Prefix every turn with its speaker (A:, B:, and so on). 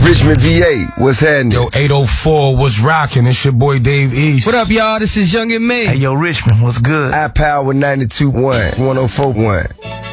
A: Richmond, VA, what's happening?
B: Yo, 804, what's rocking? It's your boy Dave East.
C: What up, y'all? This is Young and Me.
D: Hey, yo, Richmond, what's good?
A: iPower 92.1, 104.1.